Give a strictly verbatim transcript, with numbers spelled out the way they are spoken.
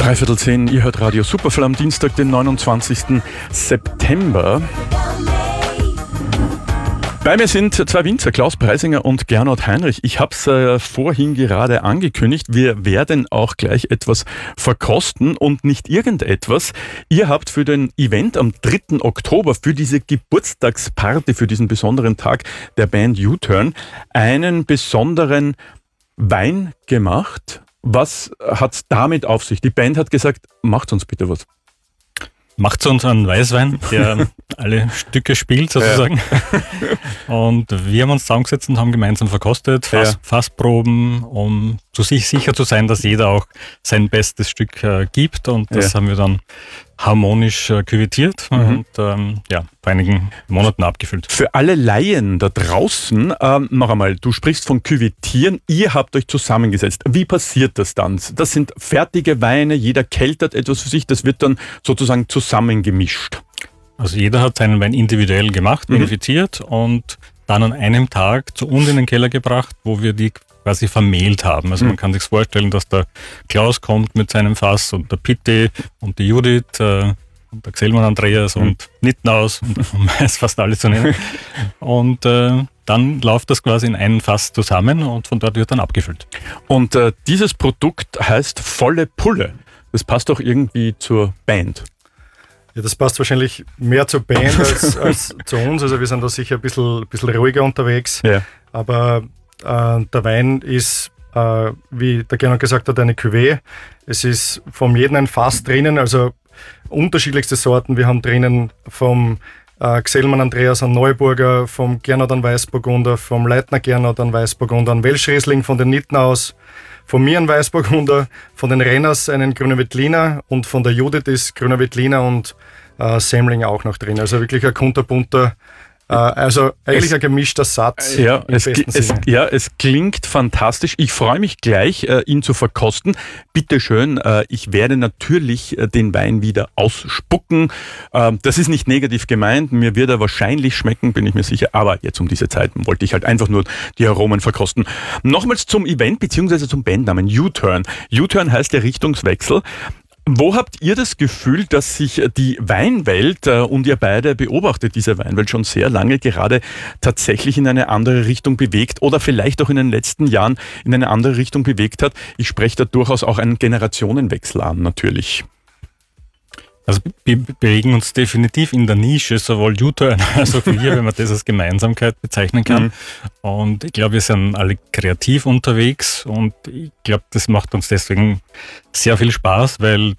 Dreiviertel zehn, ihr hört Radio Superfly am Dienstag, den neunundzwanzigsten September. Bei mir sind zwei Winzer, Klaus Preisinger und Gernot Heinrich. Ich habe es äh, vorhin gerade angekündigt, wir werden auch gleich etwas verkosten und nicht irgendetwas. Ihr habt für den Event am dritten Oktober, für diese Geburtstagsparty, für diesen besonderen Tag der Band U-Turn, einen besonderen Wein gemacht. Was hat es damit auf sich? Die Band hat gesagt, macht uns bitte was. Macht uns einen Weißwein, der alle Stücke spielt sozusagen. Ja. Und wir haben uns zusammengesetzt und haben gemeinsam verkostet, Fass, ja. Fassproben, um zu sich sicher zu sein, dass jeder auch sein bestes Stück äh, gibt. Und das ja. haben wir dann harmonisch äh, küvettiert mhm. und ähm, ja, vor einigen Monaten abgefüllt. Für alle Laien da draußen, ähm, noch einmal, du sprichst von Küvetieren, ihr habt euch zusammengesetzt. Wie passiert das dann? Das sind fertige Weine, jeder keltert etwas für sich, das wird dann sozusagen zusammengemischt. Also jeder hat seinen Wein individuell gemacht, verifiziert mhm. und dann an einem Tag zu uns in den Keller gebracht, wo wir die quasi vermählt haben. Also mhm. man kann sich vorstellen, dass der Klaus kommt mit seinem Fass und der Pitti und die Judith äh, und der Xelmann Andreas mhm. und Nittenhaus und um es fast alle zu nennen. Und äh, dann läuft das quasi in einen Fass zusammen und von dort wird dann abgefüllt. Und äh, dieses Produkt heißt Volle Pulle. Das passt doch irgendwie zur Band. Ja, das passt wahrscheinlich mehr zur Band als, als zu uns. Also wir sind da sicher ein bisschen, ein bisschen ruhiger unterwegs. Ja. Aber äh, der Wein ist, äh, wie der Gernot gesagt hat, eine Cuvée. Es ist von jedem ein Fass drinnen, also unterschiedlichste Sorten. Wir haben drinnen vom äh, Xelmann Andreas an Neuburger, vom Gernot an Weißburgunder, vom Leitner Gernot an Weißburgunder, an Welschriesling von den Nittenhaus, von mir ein Weißburgunder, von den Renners einen Grüner Veltliner und von der Judith ist Grüner Veltliner und äh, Semling auch noch drin. Also wirklich ein kunterbunter, äh, also eigentlich es, ein gemischter Satz. Ja es, es, ja, es klingt fantastisch. Ich freue mich gleich, äh, ihn zu verkosten. Bitte schön, äh, ich werde natürlich äh, den Wein wieder ausspucken. Äh, das ist nicht negativ gemeint. Mir wird er wahrscheinlich schmecken, bin ich mir sicher. Aber jetzt um diese Zeit wollte ich halt einfach nur die Aromen verkosten. Nochmals zum Event bzw. zum Bandnamen U-Turn. U-Turn heißt der Richtungswechsel. Wo habt ihr das Gefühl, dass sich die Weinwelt, und ihr beide beobachtet diese Weinwelt schon sehr lange, gerade tatsächlich in eine andere Richtung bewegt oder vielleicht auch in den letzten Jahren in eine andere Richtung bewegt hat? Ich spreche da durchaus auch einen Generationenwechsel an, natürlich. Also wir bewegen uns definitiv in der Nische, sowohl U-Turn als auch wir, wenn man das als Gemeinsamkeit bezeichnen kann. Mhm. Und ich glaube, wir sind alle kreativ unterwegs und ich glaube, das macht uns deswegen sehr viel Spaß, weil